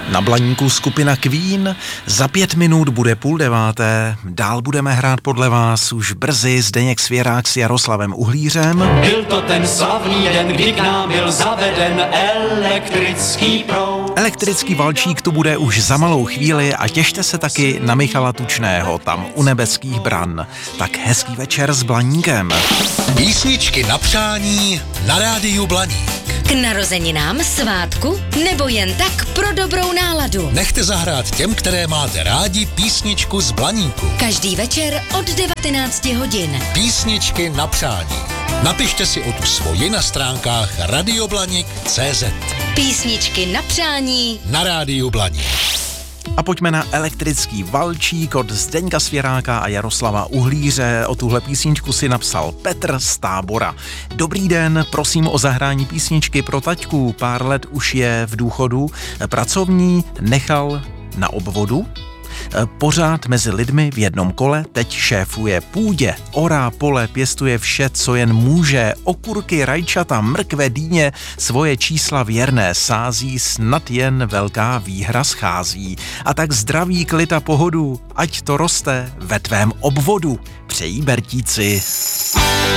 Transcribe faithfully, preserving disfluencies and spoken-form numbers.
Na Blaníku skupina Queen, za pět minut bude půl deváté, dál budeme hrát podle vás už brzy Zdeněk Svěrák s Jaroslavem Uhlířem. Byl to ten slavný den, kdy k nám byl zaveden elektrický proud. Elektrický valčík tu bude už za malou chvíli a těšte se taky na Michala Tučného, tam u nebeských bran. Tak hezký večer s Blaníkem. Písničky na přání na rádiu Blaník. K narozeninám, svátku nebo jen tak pro dobrou náladu. Nechte zahrát těm, které máte rádi, písničku z Blaníku. Každý večer od devatenácti hodin. Písničky na přání. Napište si o tu svoji na stránkách radioblanik tečka cé zet. Písničky na přání na rádiu Blaník. A pojďme na Elektrický valčík od Zdeňka Svěráka a Jaroslava Uhlíře. O tuhle písničku si napsal Petr z Tábora. Dobrý den, prosím o zahrání písničky pro taťku. Pár let už je v důchodu. Pracovní nechal na obvodu. Pořád mezi lidmi v jednom kole, teď šéfuje půdě, orá pole, pěstuje vše, co jen může, okurky, rajčata, mrkve, dýně, svoje čísla věrné sází, snad jen velká výhra schází. A tak zdraví, klid a pohodu, ať to roste ve tvém obvodu, přejí Bertíci.